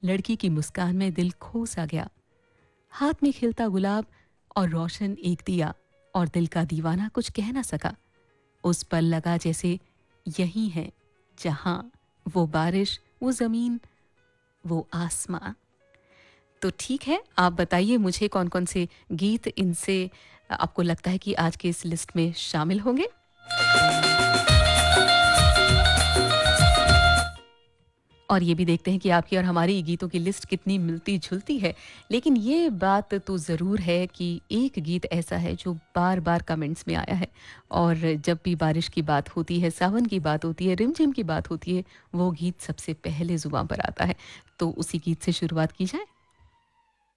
लड़की की मुस्कान में दिल खो सा गया। हाथ में खिलता गुलाब और रोशन एक दिया, और दिल का दीवाना कुछ कह ना सका। उस पल लगा जैसे यही है जहां, वो बारिश, वो जमीन, वो आसमां। तो ठीक है, आप बताइए मुझे कौन-कौन से गीत इनसे आपको लगता है कि आज की इस लिस्ट में शामिल होंगे? और ये भी देखते हैं कि आपकी और हमारी गीतों की लिस्ट कितनी मिलती-जुलती है। लेकिन ये बात तो ज़रूर है कि एक गीत ऐसा है जो बार-बार कमेंट्स में आया है, और जब भी बारिश की बात होती है, सावन की बात होती है, रिमझिम की बात होती है, वो गीत सबसे पहले ज़ुबान पर आता है। तो उसी गीत से शुरुआत की जाए?